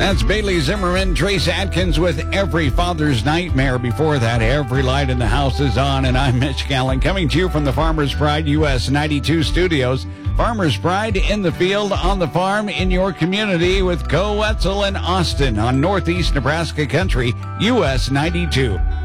That's Bailey Zimmerman, Trace Atkins with Every Father's Nightmare. Before that, Every Light in the House is On, and I'm Mitch Callen, coming to you from the Farmers Pride US 92 studios. Farmers Pride in the field, on the farm, in your community with Co Wetzel and Austin on Northeast Nebraska Country, US 92.